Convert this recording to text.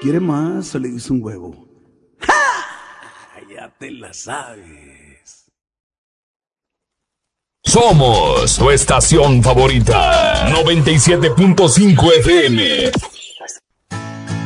¿Quiere más? Se le hizo un huevo. ¡Ja! Ya te la sabes. Somos tu estación favorita. 97.5 FM.